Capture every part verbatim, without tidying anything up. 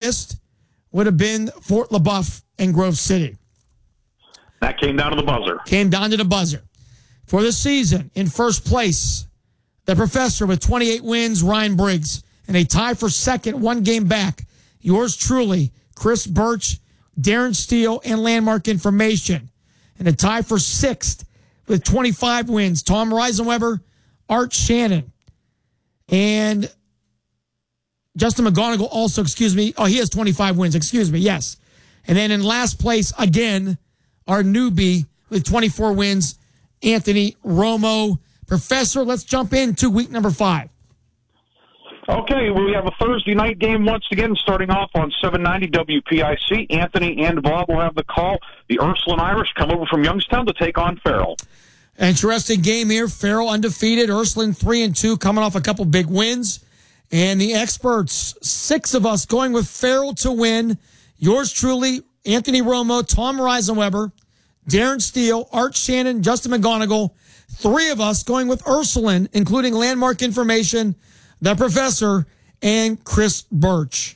highest would have been Fort LaBeouf and Grove City. That came down to the buzzer. Came down to the buzzer. For the season, in first place, the Professor with twenty-eight wins, Ryan Briggs. And a tie for second, one game back. Yours truly, Chris Birch, Darren Steele, and Landmark Information. And a tie for sixth with twenty-five wins, Tom Reisenweber, Art Shannon. And Justin McGonigal also, excuse me. Oh, he has twenty-five wins, excuse me, yes. And then in last place, again, our newbie with twenty-four wins, Anthony Romo. Professor, let's jump into week number five. Okay, well, we have a Thursday night game once again, starting off on seven ninety W P I C. Anthony and Bob will have the call. The Ursuline Irish come over from Youngstown to take on Farrell. Interesting game here. Farrell undefeated. Ursuline three and two, coming off a couple big wins. And the experts, six of us going with Farrell to win. Yours truly, Anthony Romo, Tom Reisenweber, Darren Steele, Art Shannon, Justin McGonigal. Three of us going with Ursuline, including Landmark Information, the Professor, and Chris Birch.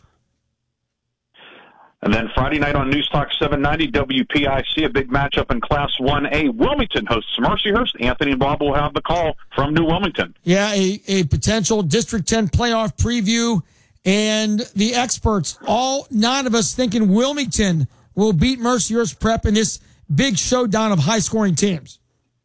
And then Friday night on Newstalk seven ninety W P I C, a big matchup in Class one A. Wilmington hosts Mercyhurst. Anthony and Bob will have the call from New Wilmington. Yeah, a, a potential District ten playoff preview. And the experts, all nine of us thinking Wilmington will beat Mercyhurst Prep in this big showdown of high-scoring teams.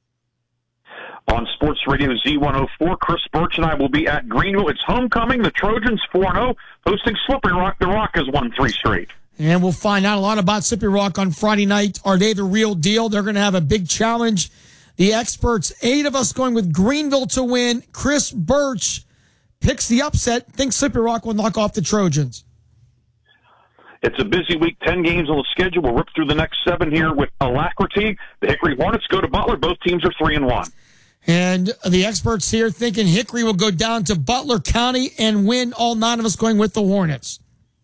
On Sports Radio Z one oh four, Chris Birch and I will be at Greenville. It's homecoming. The Trojans four and oh, hosting Slippery Rock. The Rock has won three straight. And we'll find out a lot about Slippery Rock on Friday night. Are they the real deal? They're going to have a big challenge. The experts, eight of us going with Greenville to win. Chris Birch picks the upset, thinks Slippery Rock will knock off the Trojans. It's a busy week, ten games on the schedule. We'll rip through the next seven here with alacrity. The Hickory Hornets go to Butler. Both teams are three and one. And the experts here thinking Hickory will go down to Butler County and win. All nine of us going with the Hornets.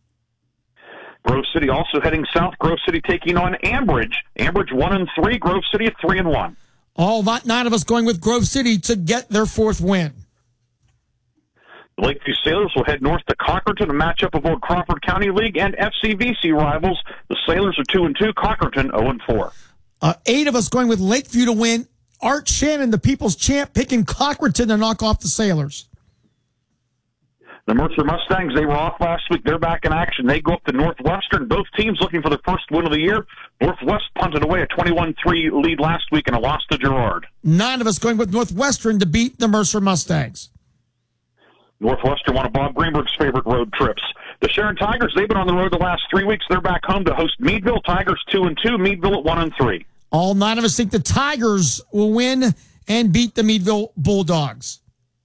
Grove City also heading south. Grove City taking on Ambridge. Ambridge one and three. Grove City at three and one. All nine of us going with Grove City to get their fourth win. The Lakeview Sailors will head north to Cockerton, a matchup of Old Crawford County League and F C V C rivals. The Sailors are two and two. Cockerton zero and four. Uh, eight of us going with Lakeview to win. Art Shannon, the people's champ, picking Cockerton to knock off the Sailors. The Mercer Mustangs, they were off last week. They're back in action. They go up to Northwestern. Both teams looking for their first win of the year. Northwest punted away a twenty-one three lead last week and a loss to Girard. Nine of us going with Northwestern to beat the Mercer Mustangs. Northwestern, one of Bob Greenberg's favorite road trips. The Sharon Tigers, they've been on the road the last three weeks. They're back home to host Meadville. Tigers two and two. Meadville at one and three. All nine of us think the Tigers will win and beat the Meadville Bulldogs.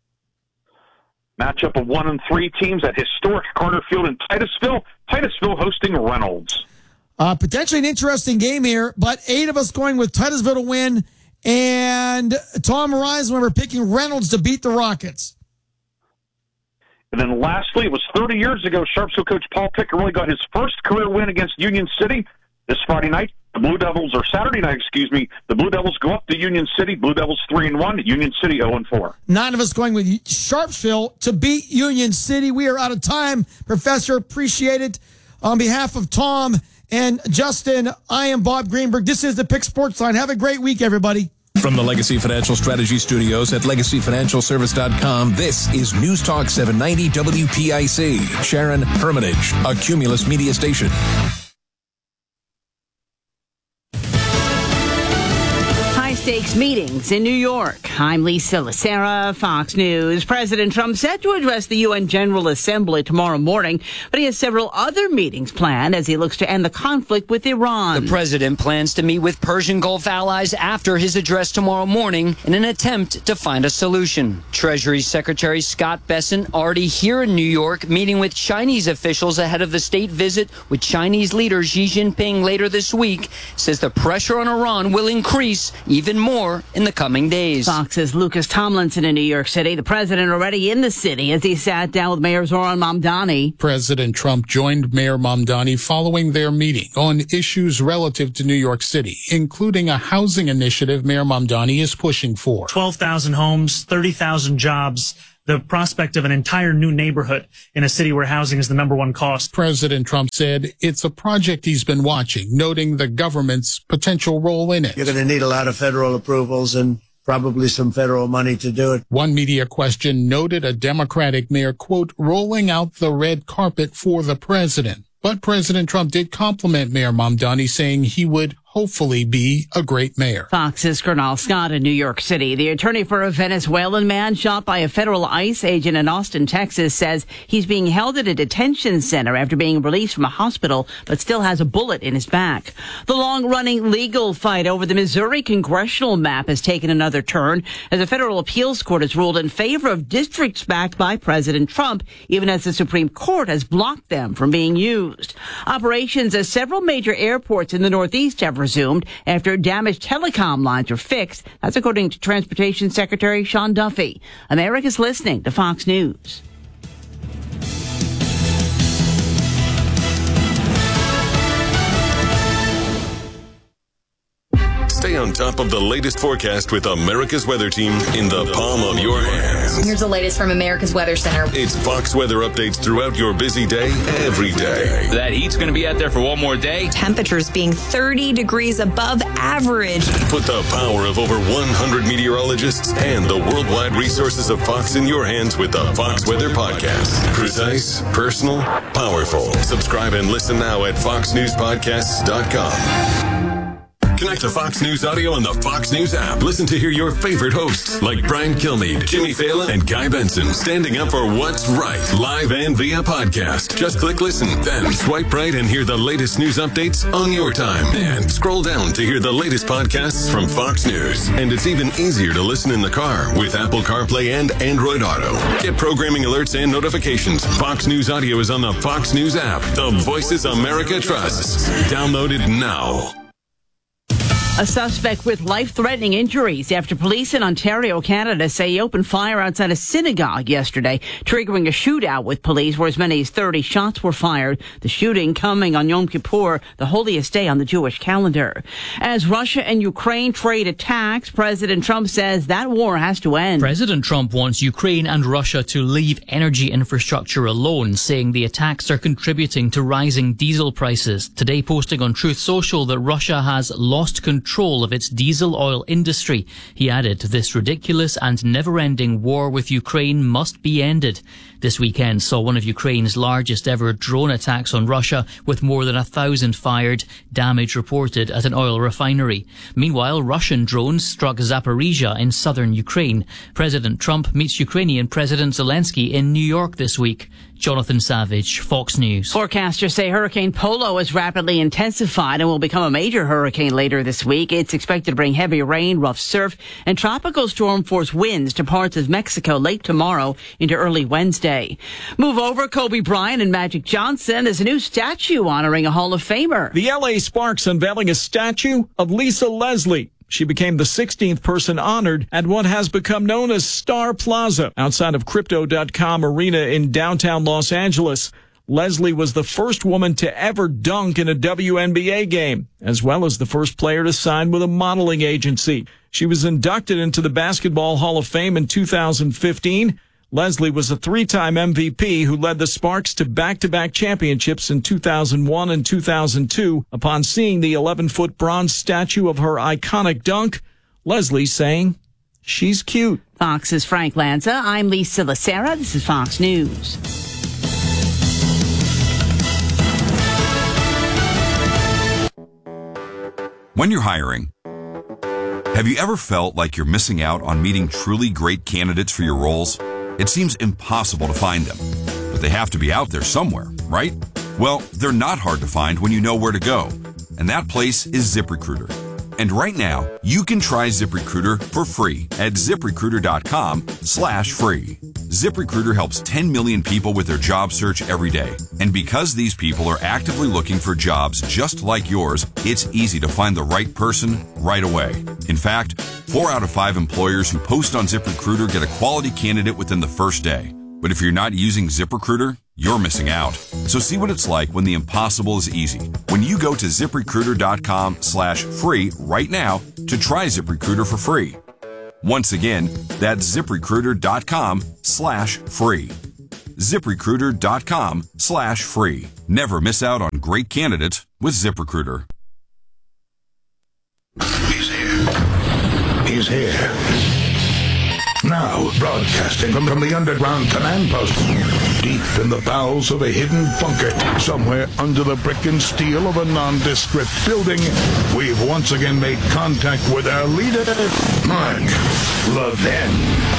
Matchup of one and three teams at historic Carter Field in Titusville. Titusville hosting Reynolds. Uh, potentially an interesting game here, but eight of us going with Titusville to win, and Tom Reisenweber picking Reynolds to beat the Rockets. And then lastly, it was thirty years ago, Sharpsville coach Paul Piccarelli got his first career win against Union City. This Friday night, the Blue Devils, or Saturday night, excuse me, the Blue Devils go up to Union City. Blue Devils three and one, Union City zero and four. Nine of us going with Sharpsville to beat Union City. We are out of time. Professor, appreciate it. On behalf of Tom and Justin, I am Bob Greenberg. This is the Pick Sports Line. Have a great week, everybody. From the Legacy Financial Strategy Studios at legacy financial service dot com, this is News Talk seven ninety W P I C. Sharon Hermitage, a Cumulus media station. High-stakes meetings in New York. I'm Lisa Lacera, Fox News. President Trump set to address the U N General Assembly tomorrow morning, but he has several other meetings planned as he looks to end the conflict with Iran. The president plans to meet with Persian Gulf allies after his address tomorrow morning in an attempt to find a solution. Treasury Secretary Scott Bessent already here in New York, meeting with Chinese officials ahead of the state visit with Chinese leader Xi Jinping later this week, says the pressure on Iran will increase even more in the coming days. Fox's Lucas Tomlinson in New York City. The president already in the city as he sat down with Mayor Zoran Mamdani. President Trump joined Mayor Mamdani following their meeting on issues relative to New York City, including a housing initiative Mayor Mamdani is pushing for. twelve thousand homes, thirty thousand jobs. the prospect of an entire new neighborhood in a city where housing is the number one cost. President Trump said it's a project he's been watching, noting the government's potential role in it. You're going to need a lot of federal approvals and probably some federal money to do it. One media question noted a Democratic mayor, quote, rolling out the red carpet for the president. But President Trump did compliment Mayor Mamdani, saying he would hopefully be a great mayor. Fox's Gernal Scott in New York City. The attorney for a Venezuelan man shot by a federal ICE agent in Austin, Texas, says he's being held at a detention center after being released from a hospital, but still has a bullet in his back. The long-running legal fight over the Missouri congressional map has taken another turn as a federal appeals court has ruled in favor of districts backed by President Trump, even as the Supreme Court has blocked them from being used. Operations at several major airports in the Northeast have resumed after damaged telecom lines were fixed. That's according to Transportation Secretary Sean Duffy. America's listening to Fox News. Stay on top of the latest forecast with America's Weather Team in the palm of your hands. Here's the latest from America's Weather Center. It's Fox weather updates throughout your busy day, every day. That heat's going to be out there for one more day. Temperatures being thirty degrees above average. Put the power of over one hundred meteorologists and the worldwide resources of Fox in your hands with the Fox Weather Podcast. Precise, personal, powerful. Subscribe and listen now at fox news podcasts dot com. Connect to Fox News Audio on the Fox News app. Listen to hear your favorite hosts like Brian Kilmeade, Jimmy Fallon, and Guy Benson standing up for what's right, live and via podcast. Just click listen, then swipe right and hear the latest news updates on your time. And scroll down to hear the latest podcasts from Fox News. And it's even easier to listen in the car with Apple CarPlay and Android Auto. Get programming alerts and notifications. Fox News Audio is on the Fox News app. The voices America trusts. Download it now. A suspect with life-threatening injuries after police in Ontario, Canada, say he opened fire outside a synagogue yesterday, triggering a shootout with police where as many as thirty shots were fired. The shooting coming on Yom Kippur, the holiest day on the Jewish calendar. As Russia and Ukraine trade attacks, President Trump says that war has to end. President Trump wants Ukraine and Russia to leave energy infrastructure alone, saying the attacks are contributing to rising diesel prices. Today, posting on Truth Social that Russia has lost control control of its diesel oil industry. He added, this ridiculous and never-ending war with Ukraine must be ended. This weekend saw one of Ukraine's largest ever drone attacks on Russia, with more than a thousand fired, damage reported at an oil refinery. Meanwhile, Russian drones struck Zaporizhia in southern Ukraine. President Trump meets Ukrainian President Zelensky in New York this week. Jonathan Savage, Fox News. Forecasters say Hurricane Polo has rapidly intensified and will become a major hurricane later this week. It's expected to bring heavy rain, rough surf, and tropical storm force winds to parts of Mexico late tomorrow into early Wednesday. Move over, Kobe Bryant and Magic Johnson. There's a new statue honoring a Hall of Famer. The L A Sparks unveiling a statue of Lisa Leslie. She became the sixteenth person honored at what has become known as Star Plaza outside of Crypto dot com Arena in downtown Los Angeles. Leslie was the first woman to ever dunk in a W N B A game, as well as the first player to sign with a modeling agency. She was inducted into the Basketball Hall of Fame in two thousand fifteen. Leslie was a three-time M V P who led the Sparks to back-to-back championships in two thousand one and two thousand two. Upon seeing the eleven-foot bronze statue of her iconic dunk, Leslie saying, she's cute. Fox's Frank Lanza. I'm Lisa Lacera. This is Fox News. When you're hiring, have you ever felt like you're missing out on meeting truly great candidates for your roles? It seems impossible to find them, but they have to be out there somewhere, right? Well, they're not hard to find when you know where to go, and that place is ZipRecruiter. And right now, you can try ZipRecruiter for free at ZipRecruiter dot com slash free. ZipRecruiter helps ten million people with their job search every day. And because these people are actively looking for jobs just like yours, it's easy to find the right person right away. In fact, four out of five employers who post on ZipRecruiter get a quality candidate within the first day. But if you're not using ZipRecruiter, you're missing out. So see what it's like when the impossible is easy. When you go to ZipRecruiter dot com slash free right now to try ZipRecruiter for free. Once again, that's ZipRecruiter.com slash free. ZipRecruiter.com slash free. Never miss out on great candidates with ZipRecruiter. He's here. He's here. Now, broadcasting from, from the underground command post, deep in the bowels of a hidden bunker, somewhere under the brick and steel of a nondescript building, we've once again made contact with our leader, Mark Levin.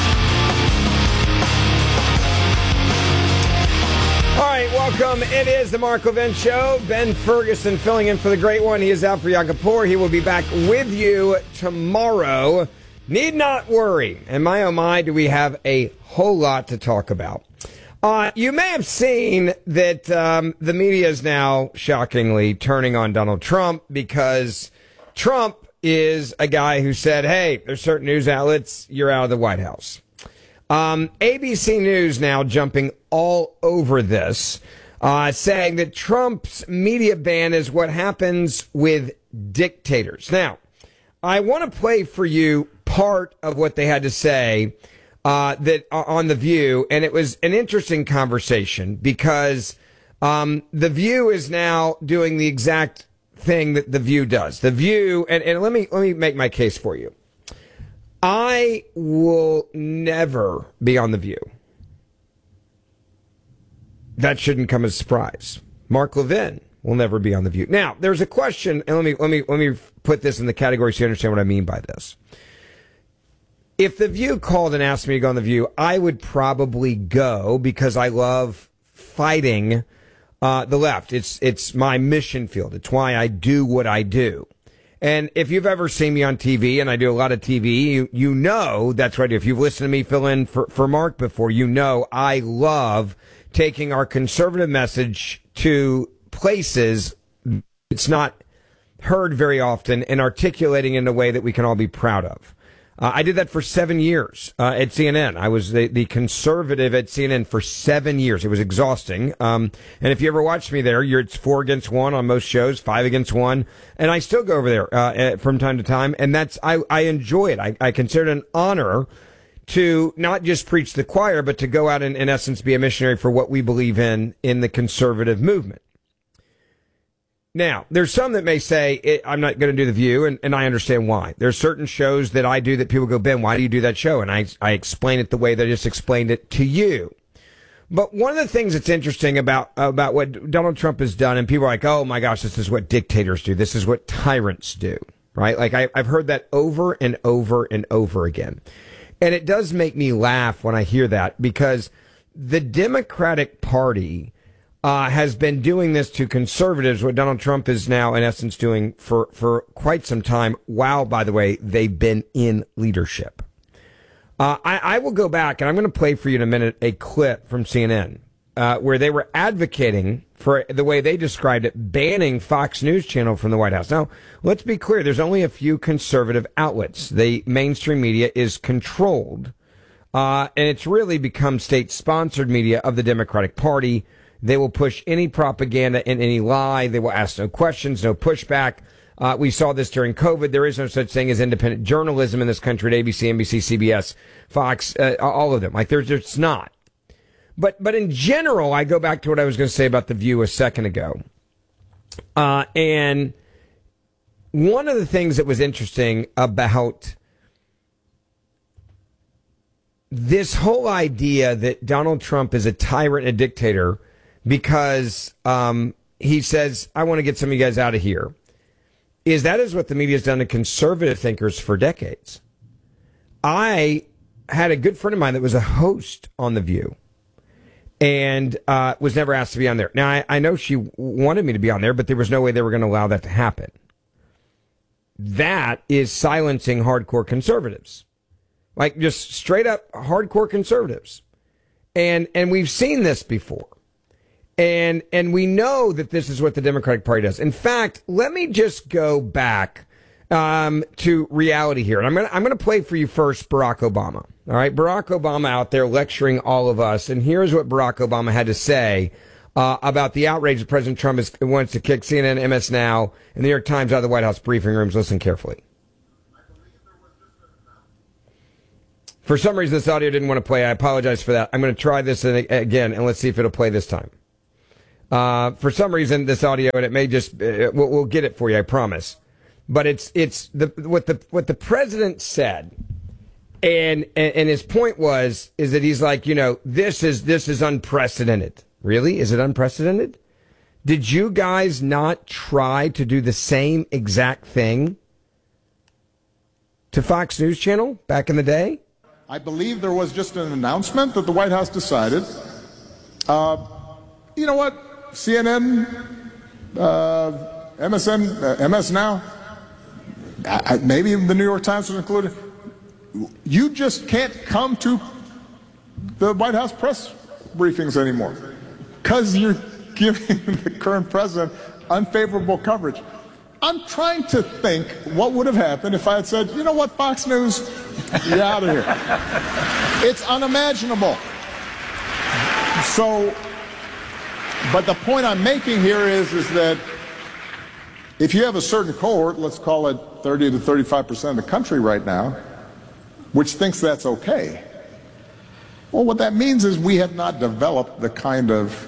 All right, welcome. It is the Mark Levin Show. Ben Ferguson filling in for the great one. He is out for Yom Kippur. He will be back with you tomorrow. Need not worry. And my oh my, do we have a whole lot to talk about. Uh, you may have seen that um, the media is now, shockingly, turning on Donald Trump because Trump is a guy who said, hey, there's certain news outlets, you're out of the White House. Um, A B C News now jumping all over this, uh, saying that Trump's media ban is what happens with dictators. Now, I want to play for you part of what they had to say uh, that uh, on The View, and it was an interesting conversation because um, The View is now doing the exact thing that The View does. The View, and, and let me let me make my case for you. I will never be on The View. That shouldn't come as a surprise. Mark Levin will never be on The View. Now, there's a question, and let me let me let me put this in the category so you understand what I mean by this. If The View called and asked me to go on The View, I would probably go because I love fighting uh, the left. It's it's my mission field. It's why I do what I do. And if you've ever seen me on T V, and I do a lot of T V, you, you know that's what I do. If you've listened to me fill in for, for Mark before, you know I love taking our conservative message to places it's not heard very often and articulating in a way that we can all be proud of. Uh, I did that for seven years uh, at C N N. I was the, the conservative at C N N for seven years. It was exhausting. Um, and if you ever watched me there, you're it's four against one on most shows, five against one. And I still go over there uh, from time to time. And that's I, I enjoy it. I, I consider it an honor to not just preach the choir, but to go out and, in essence, be a missionary for what we believe in in the conservative movement. Now, there's some that may say, it, I'm not going to do The View, and, and I understand why. There's certain shows that I do that people go, Ben, why do you do that show? And I, I explain it the way that I just explained it to you. But one of the things that's interesting about, about what Donald Trump has done, and people are like, oh my gosh, this is what dictators do. This is what tyrants do, right? Like I, I've heard that over and over and over again. And it does make me laugh when I hear that because the Democratic Party Uh, has been doing this to conservatives, what Donald Trump is now, in essence, doing for, for quite some time, while, by the way, they've been in leadership. Uh, I, I will go back, and I'm going to play for you in a minute a clip from C N N uh, where they were advocating for the way they described it, banning Fox News Channel from the White House. Now, let's be clear. There's only a few conservative outlets. The mainstream media is controlled, uh, and it's really become state-sponsored media of the Democratic Party. They will push any propaganda and any lie. They will ask no questions, no pushback. Uh, we saw this during COVID. There is no such thing as independent journalism in this country at A B C, N B C, C B S, Fox, uh, all of them. Like, there's, it's not. But, but in general, I go back to what I was going to say about The View a second ago. Uh, and one of the things that was interesting about this whole idea that Donald Trump is a tyrant and a dictator because um, he says, I want to get some of you guys out of here, is that is what the media has done to conservative thinkers for decades. I had a good friend of mine that was a host on The View and uh, was never asked to be on there. Now, I, I know she wanted me to be on there, but there was no way they were going to allow that to happen. That is silencing hardcore conservatives. Like, just straight up hardcore conservatives. And and we've seen this before. And and we know that this is what the Democratic Party does. In fact, let me just go back um, to reality here. And I'm gonna I'm gonna play for you first Barack Obama. All right, Barack Obama out there lecturing all of us. And here's what Barack Obama had to say uh, about the outrage that President Trump is, wants to kick C N N, M S Now, and the New York Times out of the White House briefing rooms. Listen carefully. For some reason, this audio didn't want to play. I apologize for that. I'm going to try this again, and let's see if it'll play this time. Uh, for some reason, this audio, and it may just, uh, we'll, we'll get it for you, I promise. But it's it's the what the what the president said, and, and and his point was is that he's like, you know, this is this is unprecedented. Really, is it unprecedented? Did you guys not try to do the same exact thing to Fox News Channel back in the day? I believe there was just an announcement that the White House decided, uh, you know what, C N N, uh, M S N, uh, M S Now, I, maybe the New York Times was included, you just can't come to the White House press briefings anymore because you're giving the current president unfavorable coverage. I'm trying to think what would have happened if I had said, you know what, Fox News, you're out of here. It's unimaginable. So, but the point I'm making here is, is that if you have a certain cohort, let's call it thirty to thirty-five percent of the country right now, which thinks that's okay, well, what that means is we have not developed the kind of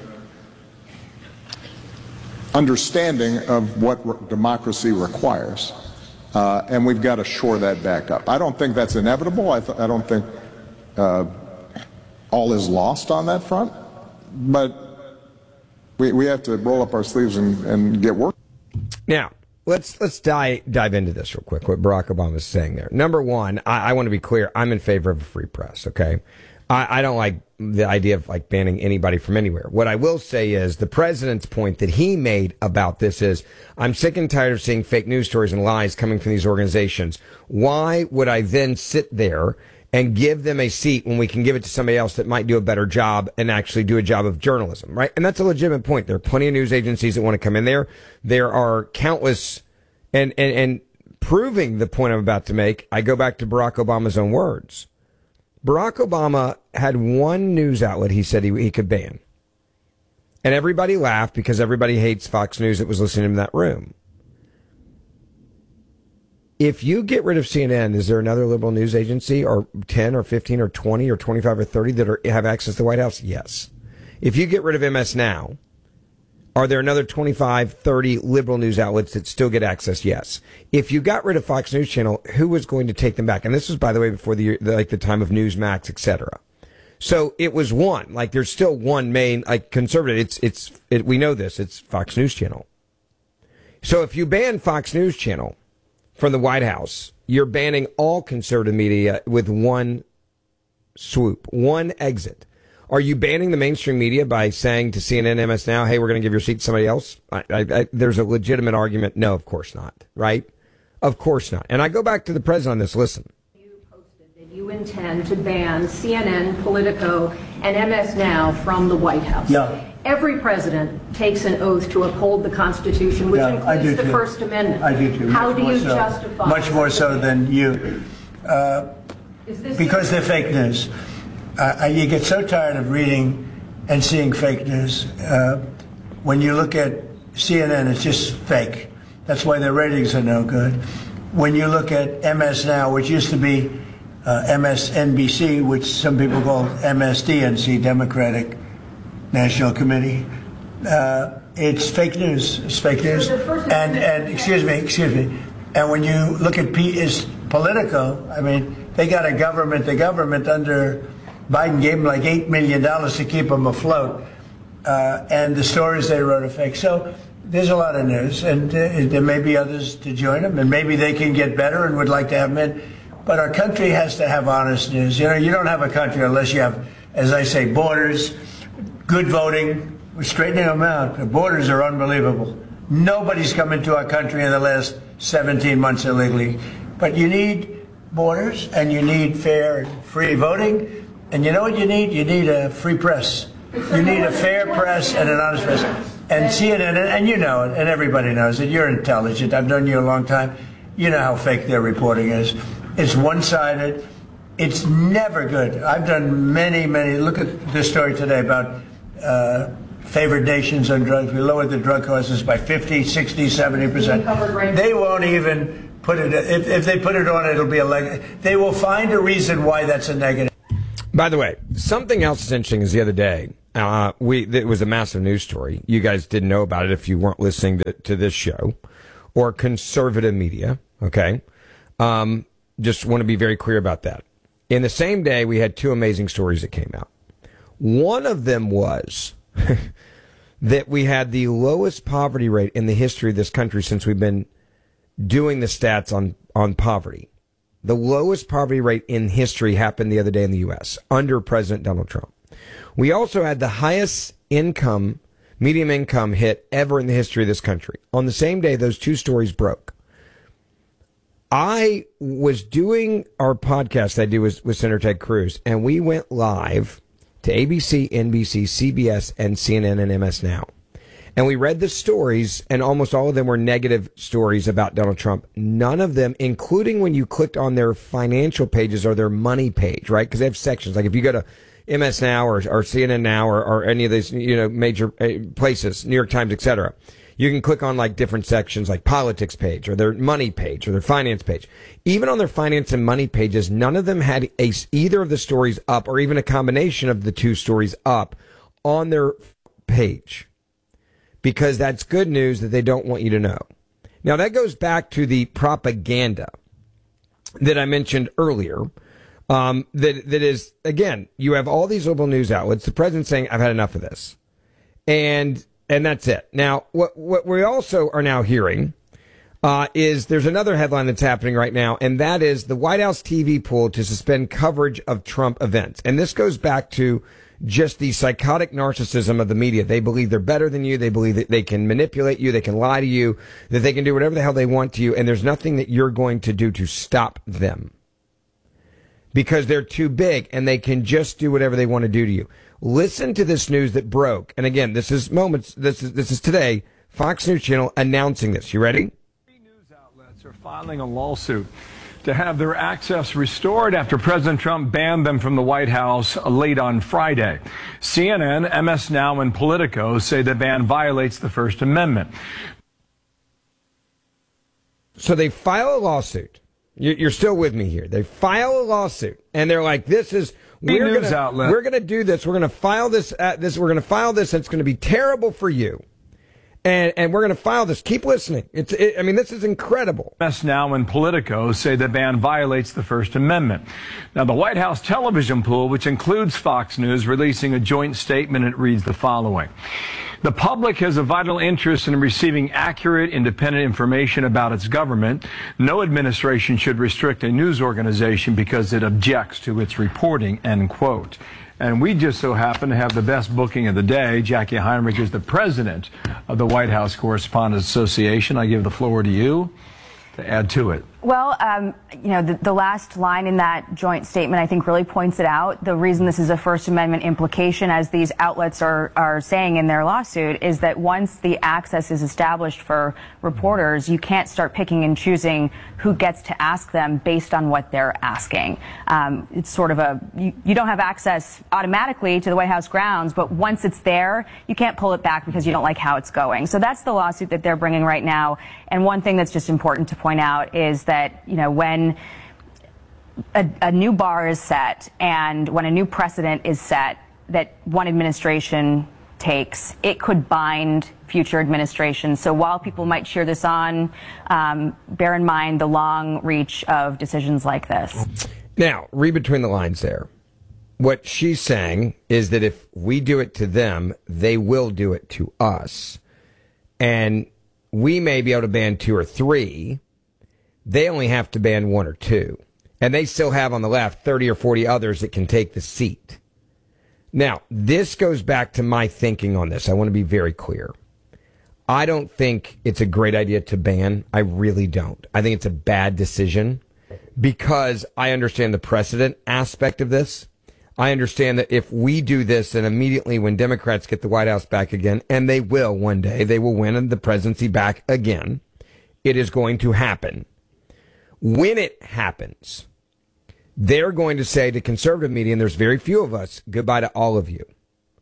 understanding of what democracy requires, uh, and we've got to shore that back up. I don't think that's inevitable. I, th- I don't think uh, all is lost on that front, but we, we have to roll up our sleeves and, and get work. Now, let's let's dive dive into this real quick. What Barack Obama is saying there. Number one, I, I want to be clear. I'm in favor of a free press. Okay, I, I don't like the idea of like banning anybody from anywhere. What I will say is the president's point that he made about this is, I'm sick and tired of seeing fake news stories and lies coming from these organizations. Why would I then sit there and give them a seat when we can give it to somebody else that might do a better job and actually do a job of journalism, right? And that's a legitimate point. There are plenty of news agencies that want to come in there. There are countless, and, and, and proving the point I'm about to make, I go back to Barack Obama's own words. Barack Obama had one news outlet he said he, he could ban. And everybody laughed because everybody hates Fox News that was listening in that room. If you get rid of C N N, is there another liberal news agency or ten or fifteen or twenty or twenty-five or thirty that are, have access to the White House? Yes. If you get rid of M S Now, are there another twenty-five, thirty liberal news outlets that still get access? Yes. If you got rid of Fox News Channel, who was going to take them back? And this was, by the way, before the, the like the time of Newsmax, et cetera. So it was one. Like there's still one main like conservative. It's it's it, we know this. It's Fox News Channel. So if you ban Fox News Channel from the White House, you're banning all conservative media with one swoop, one exit. Are you banning the mainstream media by saying to C N N, M S Now, hey, we're going to give your seat to somebody else? I, I, I, there's a legitimate argument. No, of course not. Right? Of course not. And I go back to the president on this. Listen. You posted that you intend to ban C N N, Politico, and M S Now from the White House. Yeah. Every president takes an oath to uphold the Constitution, which yeah, includes the too. First Amendment. I do too. How Much do you so. justify? Much more so than you. Uh, because they're fake news. Uh, you get so tired of reading and seeing fake news. Uh, when you look at C N N, it's just fake. That's why their ratings are no good. When you look at M S Now, which used to be uh, M S N B C, which some people call M S D N C, Democratic National Committee, uh, it's fake news. It's fake news. And, and excuse me, excuse me. And when you look at P, is Politico, I mean, they got a government, the government under Biden gave them like eight million dollars to keep them afloat. Uh, and the stories they wrote are fake. So there's a lot of news, and uh, there may be others to join them, and maybe they can get better and would like to have them in. But our country has to have honest news. You know, you don't have a country unless you have, as I say, borders, good voting. We're straightening them out. The borders are unbelievable. Nobody's come into our country in the last seventeen months illegally. But you need borders, and you need fair and free voting. And you know what you need? You need a free press. You need a fair press and an honest press. And C N N, and you know it, and everybody knows it. You're intelligent. I've known you a long time. You know how fake their reporting is. It's one-sided. It's never good. I've done many, many. Look at this story today about uh, favored nations on drugs. We lowered the drug costs by fifty, sixty, seventy percent. They won't even put it. If, if they put it on, it'll be a leg. They will find a reason why that's a negative. By the way, something else that's interesting is the other day, uh, we it was a massive news story. You guys didn't know about it if you weren't listening to, to this show or conservative media. Okay, um, just want to be very clear about that. In the same day, we had two amazing stories that came out. One of them was that we had the lowest poverty rate in the history of this country since we've been doing the stats on, on poverty. The lowest poverty rate in history happened the other day in the U S under President Donald Trump. We also had the highest income, medium income hit ever in the history of this country. On the same day, those two stories broke. I was doing our podcast I do with, with Senator Ted Cruz, and we went live to A B C, N B C, C B S, and C N N and M S Now. And we read the stories, and almost all of them were negative stories about Donald Trump. None of them, including when you clicked on their financial pages or their money page, right? Because they have sections. Like if you go to M S Now or, or C N N Now or, or any of these, you know, major places, New York Times, et cetera, you can click on like different sections, like politics page or their money page or their finance page. Even on their finance and money pages, none of them had a, either of the stories up or even a combination of the two stories up on their page, because that's good news that they don't want you to know. Now, that goes back to the propaganda that I mentioned earlier. Um, that that is, again, you have all these liberal news outlets, the president saying, I've had enough of this. And and that's it. Now, what what we also are now hearing uh, is there's another headline that's happening right now, and that is the White House T V pool to suspend coverage of Trump events. And this goes back to just the psychotic narcissism of the media. They believe they're better than you. They believe that they can manipulate you. They can lie to you, that they can do whatever the hell they want to you. And there's nothing that you're going to do to stop them, because they're too big and they can just do whatever they want to do to you. Listen to this news that broke. And again, this is moments. This is, this is today. Fox News Channel announcing this. You ready? Three news outlets are filing a lawsuit to have their access restored after President Trump banned them from the White House late on Friday. C N N, M S Now, and Politico say the ban violates the First Amendment. So they file a lawsuit. You're still with me here. They file a lawsuit, and they're like, "This is we're news gonna outlet. we're gonna do this. We're gonna file this. At this we're gonna file this. And it's gonna be terrible for you." And and we're going to file this. Keep listening. It's it, I mean, this is incredible. M S Now and Politico say the ban violates the First Amendment. Now, the White House television pool, which includes Fox News, releasing a joint statement. It reads the following. The public has a vital interest in receiving accurate, independent information about its government. No administration should restrict a news organization because it objects to its reporting, end quote. And we just so happen to have the best booking of the day. Jackie Heinrich is the president of the White House Correspondents Association. I give the floor to you to add to it. Well, um, you know, the, the last line in that joint statement, I think, really points it out. The reason this is a First Amendment implication, as these outlets are, are saying in their lawsuit, is that once the access is established for reporters, you can't start picking and choosing who gets to ask them based on what they're asking. Um, it's sort of a, you, you don't have access automatically to the White House grounds, but once it's there, you can't pull it back because you don't like how it's going. So that's the lawsuit that they're bringing right now. And one thing that's just important to point out is that that, you know, when a, a new bar is set and when a new precedent is set that one administration takes, it could bind future administrations. So while people might cheer this on, um, bear in mind the long reach of decisions like this. Now, read between the lines there. What she's saying is that if we do it to them, they will do it to us. And we may be able to ban two or three. They only have to ban one or two. And they still have on the left thirty or forty others that can take the seat. Now, this goes back to my thinking on this. I want to be very clear. I don't think it's a great idea to ban. I really don't. I think it's a bad decision because I understand the precedent aspect of this. I understand that if we do this, then immediately when Democrats get the White House back again, and they will one day, they will win the presidency back again. It is going to happen. When it happens, they're going to say to conservative media, and there's very few of us, goodbye to all of you.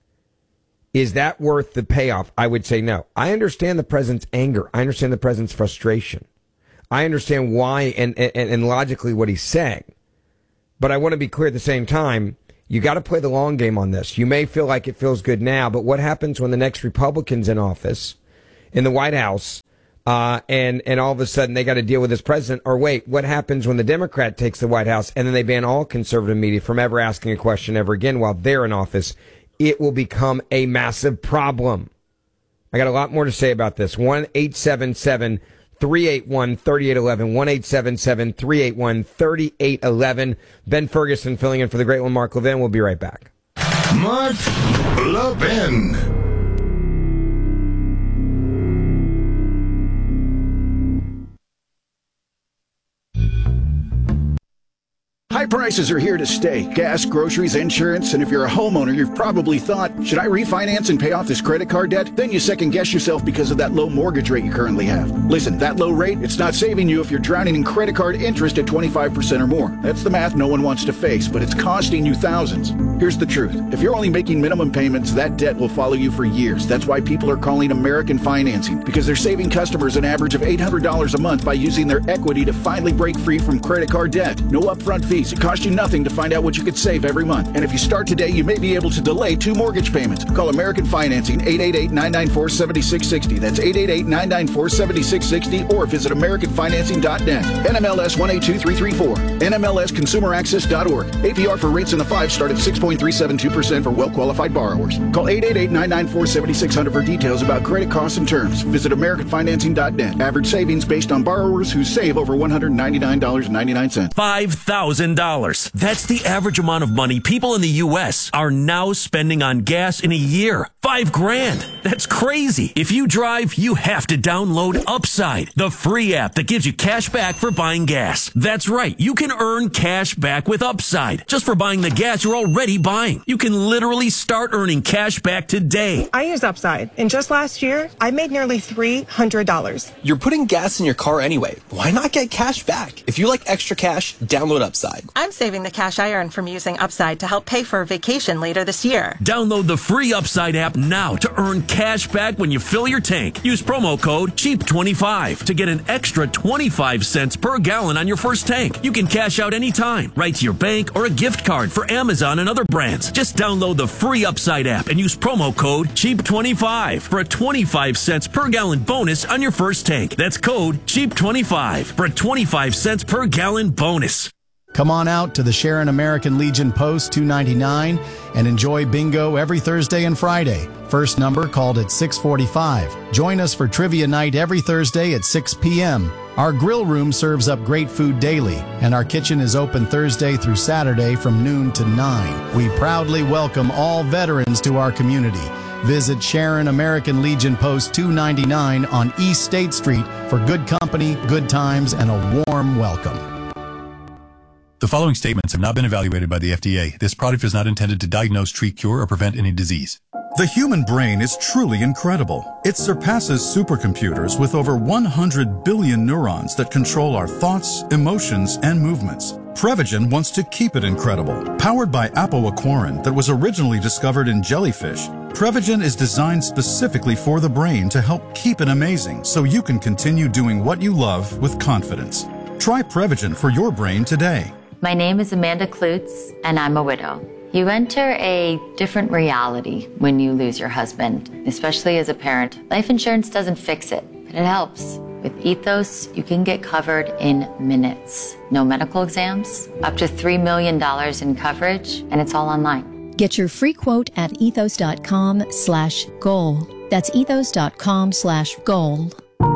Is that worth the payoff? I would say no. I understand the president's anger. I understand the president's frustration. I understand why and, and, and logically what he's saying. But I want to be clear at the same time, you got to play the long game on this. You may feel like it feels good now, but what happens when the next Republican's in office, in the White House, uh, and, and all of a sudden they got to deal with this president? Or wait, what happens when the Democrat takes the White House and then they ban all conservative media from ever asking a question ever again while they're in office? It will become a massive problem. I got a lot more to say about this. one eight seven seven, three eight one, three eight one one, one eight seven seven, three eight one, three eight one one. Ben Ferguson filling in for the great one, Mark Levin. We'll be right back. Mark Levin. High prices are here to stay. Gas, groceries, insurance, and if you're a homeowner, you've probably thought, should I refinance and pay off this credit card debt? Then you second guess yourself because of that low mortgage rate you currently have. Listen, that low rate, it's not saving you if you're drowning in credit card interest at twenty-five percent or more. That's the math no one wants to face, but it's costing you thousands. Here's the truth. If you're only making minimum payments, that debt will follow you for years. That's why people are calling American Financing, because they're saving customers an average of eight hundred dollars a month by using their equity to finally break free from credit card debt. No upfront fees. It costs you nothing to find out what you could save every month. And if you start today, you may be able to delay two mortgage payments. Call American Financing, eight eight eight, nine nine four, seven six six zero. That's eight eight eight, nine nine four, seven six six zero, or visit american financing dot net. N M L S one eight two three three four. N M L S consumer access dot org. A P R for rates in the five start at six point three seven two percent for well-qualified borrowers. Call eight eight eight, nine nine four, seven six zero zero for details about credit costs and terms. Visit american financing dot net. Average savings based on borrowers who save over one hundred ninety-nine dollars and ninety-nine cents. five thousand dollars. That's the average amount of money people in the U S are now spending on gas in a year. Five grand. That's crazy. If you drive, you have to download Upside, the free app that gives you cash back for buying gas. That's right. You can earn cash back with Upside just for buying the gas you're already buying. You can literally start earning cash back today. I use Upside, and just last year, I made nearly three hundred dollars. You're putting gas in your car anyway. Why not get cash back? If you like extra cash, download Upside. I'm saving the cash I earn from using Upside to help pay for a vacation later this year. Download the free Upside app now to earn cash back when you fill your tank. Use promo code cheap twenty-five to get an extra twenty-five cents per gallon on your first tank. You can cash out anytime, right to your bank or a gift card for Amazon and other brands. Just download the free Upside app and use promo code cheap twenty-five for a twenty-five cents per gallon bonus on your first tank. That's code cheap twenty-five for a twenty-five cents per gallon bonus. Come on out to the Sharon American Legion Post two ninety-nine and enjoy bingo every Thursday and Friday. First number called at six forty-five. Join us for trivia night every Thursday at six p.m. Our grill room serves up great food daily, and our kitchen is open Thursday through Saturday from noon to nine. We proudly welcome all veterans to our community. Visit Sharon American Legion Post two ninety-nine on East State Street for good company, good times, and a warm welcome. The following statements have not been evaluated by the F D A. This product is not intended to diagnose, treat, cure, or prevent any disease. The human brain is truly incredible. It surpasses supercomputers with over one hundred billion neurons that control our thoughts, emotions, and movements. Prevagen wants to keep it incredible. Powered by apoaquarin that was originally discovered in jellyfish, Prevagen is designed specifically for the brain to help keep it amazing so you can continue doing what you love with confidence. Try Prevagen for your brain today. My name is Amanda Klutz, and I'm a widow. You enter a different reality when you lose your husband, especially as a parent. Life insurance doesn't fix it, but it helps. With Ethos, you can get covered in minutes. No medical exams, up to three million dollars in coverage, and it's all online. Get your free quote at ethos.com slash goal. That's ethos.com slash goal.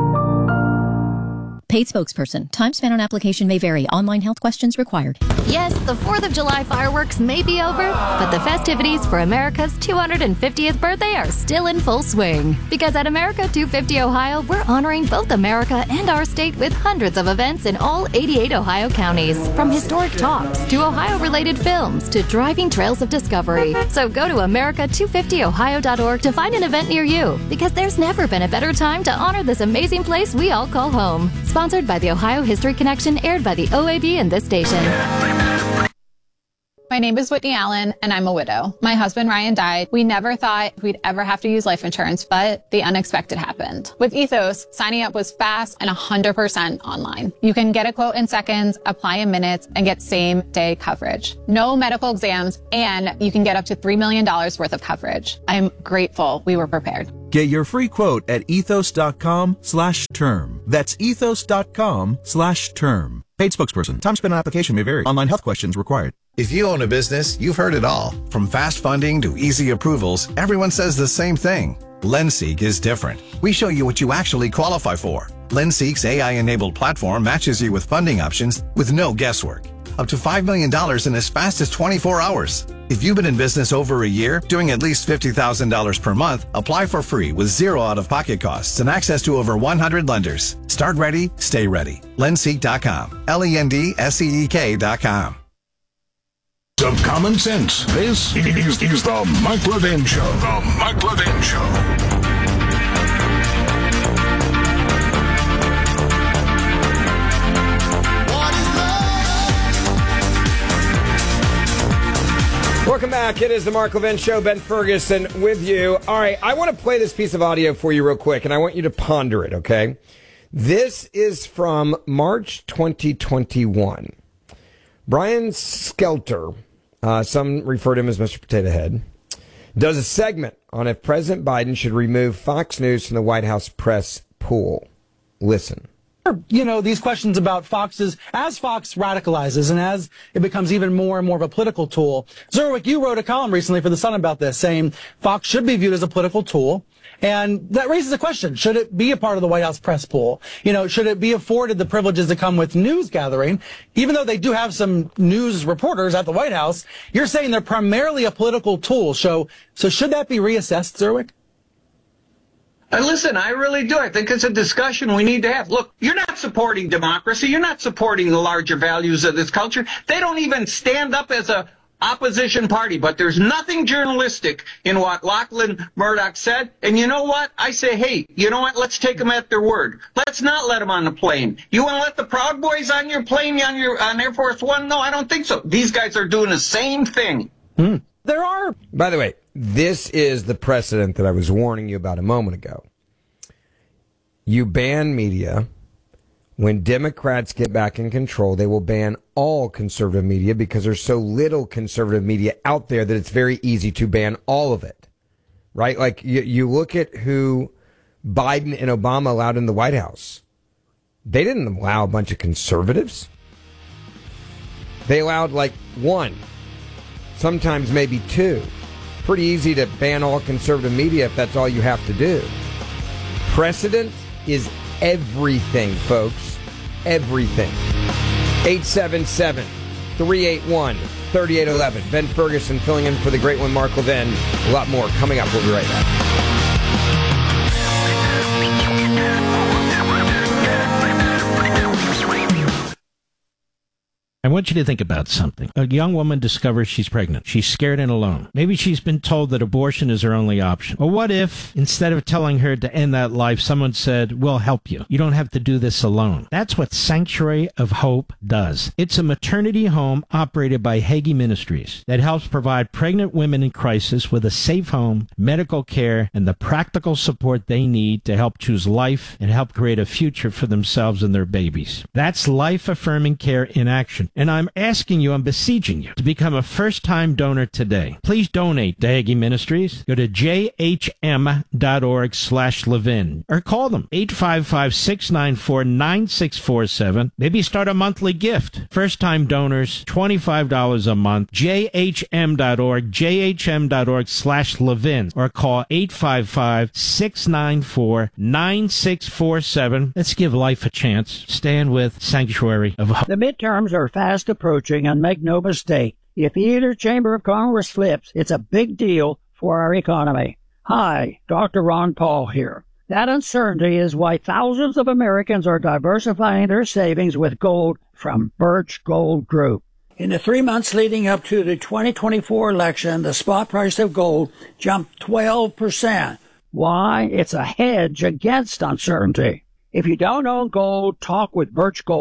Paid spokesperson. Time spent on application may vary. Online health questions required. Yes, the fourth of July fireworks may be over, but the festivities for America's two hundred fiftieth birthday are still in full swing. Because at America two fifty Ohio, we're honoring both America and our state with hundreds of events in all eighty-eight Ohio counties. From historic talks to Ohio-related films to driving trails of discovery. So go to america two fifty ohio dot org to find an event near you. Because there's never been a better time to honor this amazing place we all call home. Sponsored by the Ohio History Connection, aired by the O A B and this station. My My name is Whitney Allen, and I'm a widow. My husband, Ryan, died. We never thought we'd ever have to use life insurance, but the unexpected happened. With Ethos, signing up was fast and one hundred percent online. You can get a quote in seconds, apply in minutes, and get same-day coverage. No medical exams, and you can get up to three million dollars worth of coverage. I'm grateful we were prepared. Get your free quote at ethos.com slash term. That's ethos.com slash term. Paid spokesperson. Time spent on application may vary. Online health questions required. If you own a business, you've heard it all. From fast funding to easy approvals, everyone says the same thing. LendSeek is different. We show you what you actually qualify for. LendSeek's A I-enabled platform matches you with funding options with no guesswork. Up to five million dollars in as fast as twenty-four hours. If you've been in business over a year, doing at least fifty thousand dollars per month, apply for free with zero out-of-pocket costs and access to over one hundred lenders. Start ready, stay ready. Lendseek dot com. L E N D S E E K dot com. Some common sense. This is, is the Mike Levin Show. The Mike Levin Show. Welcome back. It is the Mark Levin Show. Ben Ferguson with you. All right, I want to play this piece of audio for you real quick, and I want you to ponder it, okay? This is from March twenty twenty-one. Brian Stelter, uh, some refer to him as Mister Potato Head, does a segment on if President Biden should remove Fox News from the White House press pool. Listen. You know, these questions about Fox's, as Fox radicalizes and as it becomes even more and more of a political tool. Zerwick, you wrote a column recently for The Sun about this, saying Fox should be viewed as a political tool. And that raises a question. Should it be a part of the White House press pool? You know, should it be afforded the privileges that come with news gathering? Even though they do have some news reporters at the White House, you're saying they're primarily a political tool. So, so should that be reassessed, Zerwick? Uh, listen, I really do. I think it's a discussion we need to have. Look, you're not supporting democracy. You're not supporting the larger values of this culture. They don't even stand up as a opposition party, but there's nothing journalistic in what Lachlan Murdoch said. And you know what? I say, hey, you know what? Let's take them at their word. Let's not let them on the plane. You want to let the Proud Boys on your plane, on your on Air Force One? No, I don't think so. These guys are doing the same thing. Hmm. There are. By the way, this is the precedent that I was warning you about a moment ago. You ban media. When Democrats get back in control, they will ban all conservative media because there's so little conservative media out there that it's very easy to ban all of it. Right? Like, you, you look at who Biden and Obama allowed in the White House. They didn't allow a bunch of conservatives. They allowed, like, one. Sometimes maybe two. Pretty easy to ban all conservative media if that's all you have to do. Precedent is everything, folks. Everything. eight seven seven, three eight one, three eight one one. Ben Ferguson filling in for the great one, Mark Levin. A lot more coming up. We'll be right back. I want you to think about something. A young woman discovers she's pregnant. She's scared and alone. Maybe she's been told that abortion is her only option. Well, what if, instead of telling her to end that life, someone said, we'll help you. You don't have to do this alone. That's what Sanctuary of Hope does. It's a maternity home operated by Hagee Ministries that helps provide pregnant women in crisis with a safe home, medical care, and the practical support they need to help choose life and help create a future for themselves and their babies. That's life-affirming care in action. And I'm asking you, I'm beseeching you, to become a first-time donor today. Please donate to Hagee Ministries. Go to j h m dot org slash Levin or call them eight five five, six nine four, nine six four seven. Maybe start a monthly gift. First-time donors, twenty-five dollars a month. j h m dot org, j h m dot org slash Levin or call eight five five, six nine four, nine six four seven. Let's give life a chance. Stand with Sanctuary of Hope. The midterms are fast approaching, and make no mistake, if either chamber of Congress flips, it's a big deal for our economy. Hi, Doctor Ron Paul here. That uncertainty is why thousands of Americans are diversifying their savings with gold from Birch Gold Group. In the three months leading up to the twenty twenty-four election, the spot price of gold jumped twelve percent. Why? It's a hedge against uncertainty. If you don't own gold, talk with Birch Gold.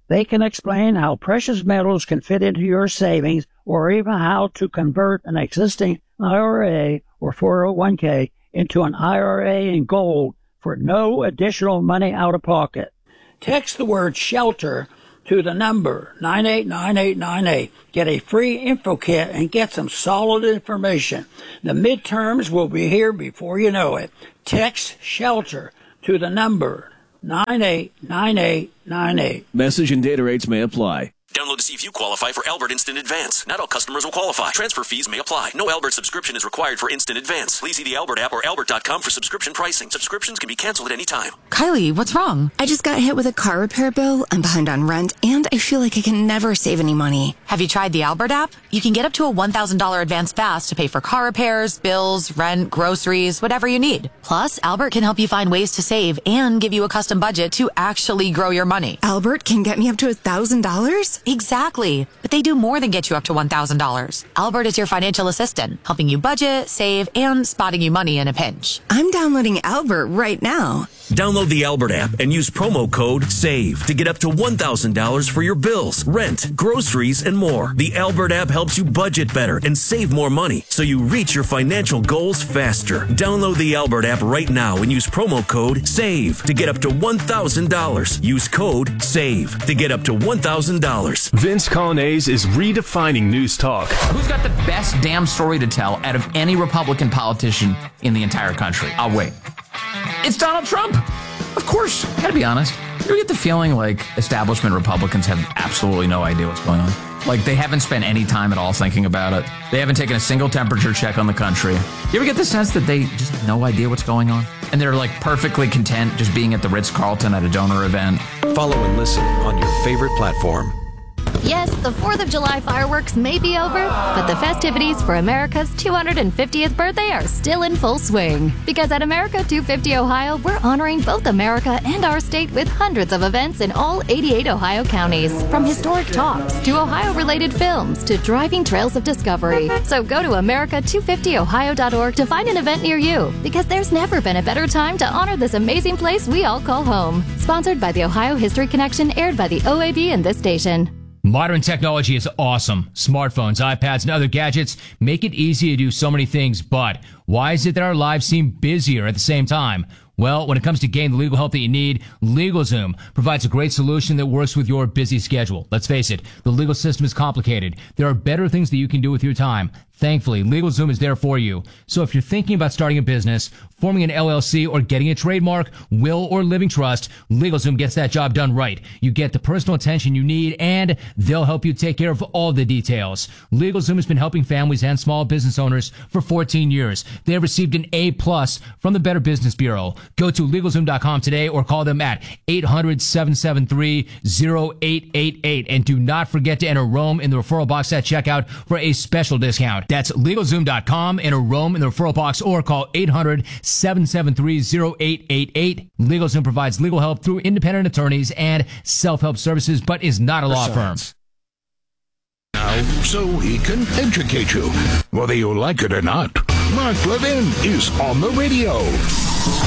They can explain how precious metals can fit into your savings or even how to convert an existing I R A or four oh one k into an I R A in gold for no additional money out of pocket. Text the word SHELTER to the number nine eight nine eight nine eight. Get a free info kit and get some solid information. The midterms will be here before you know it. Text SHELTER to the number nine eight nine eight nine eight. Message and data rates may apply. Download to see if you qualify for Albert Instant Advance. Not all customers will qualify. Transfer fees may apply. No Albert subscription is required for Instant Advance. Please see the Albert app or albert dot com for subscription pricing. Subscriptions can be canceled at any time. Kylie, what's wrong? I just got hit with a car repair bill. I'm behind on rent, and I feel like I can never save any money. Have you tried the Albert app? You can get up to a one thousand dollars advance fast to pay for car repairs, bills, rent, groceries, whatever you need. Plus, Albert can help you find ways to save and give you a custom budget to actually grow your money. Albert can get me up to one thousand dollars? Exactly. But they do more than get you up to one thousand dollars. Albert is your financial assistant, helping you budget, save, and spotting you money in a pinch. I'm downloading Albert right now. Download the Albert app and use promo code SAVE to get up to one thousand dollars for your bills, rent, groceries, and more. The Albert app helps you budget better and save more money so you reach your financial goals faster. Download the Albert app right now and use promo code SAVE to get up to one thousand dollars. Use code SAVE to get up to one thousand dollars. Vince Colonnese is redefining news talk. Who's got the best damn story to tell out of any Republican politician in the entire country? I'll wait. It's Donald Trump. Of course. Gotta be honest. You get the feeling like establishment Republicans have absolutely no idea what's going on. Like they haven't spent any time at all thinking about it. They haven't taken a single temperature check on the country. You ever get the sense that they just have no idea what's going on? And they're like perfectly content just being at the Ritz-Carlton at a donor event. Follow and listen on your favorite platform. Yes, the fourth of July fireworks may be over, but the festivities for America's two hundred fiftieth birthday are still in full swing. Because at America two fifty Ohio, we're honoring both America and our state with hundreds of events in all eighty-eight Ohio counties. From historic talks to Ohio-related films to driving trails of discovery. So go to America two fifty ohio dot org to find an event near you. Because there's never been a better time to honor this amazing place we all call home. Sponsored by the Ohio History Connection, aired by the O A B and this station. Modern technology is awesome. Smartphones, iPads, and other gadgets make it easy to do so many things, but why is it that our lives seem busier at the same time? Well, when it comes to getting the legal help that you need, LegalZoom provides a great solution that works with your busy schedule. Let's face it, the legal system is complicated. There are better things that you can do with your time. Thankfully, LegalZoom is there for you. So if you're thinking about starting a business, forming an L L C, or getting a trademark, will, or living trust, LegalZoom gets that job done right. You get the personal attention you need, and they'll help you take care of all the details. LegalZoom has been helping families and small business owners for fourteen years. They have received an A plus from the Better Business Bureau. Go to LegalZoom dot com today or call them at eight hundred, seven seven three, zero eight eight eight. And do not forget to enter Rome in the referral box at checkout for a special discount. That's LegalZoom dot com, enter Rome in the referral box, or call eight hundred, seven seven three, zero eight eight eight. LegalZoom provides legal help through independent attorneys and self-help services, but is not a law firm. Now, so he can educate you, whether you like it or not. Mark Levin is on the radio.